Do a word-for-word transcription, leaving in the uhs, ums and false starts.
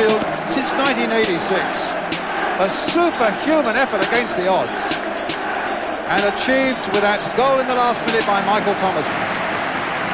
Huddersfield since nineteen eighty-six. A superhuman effort against the odds, and achieved with that goal in the last minute by Michael Thomas.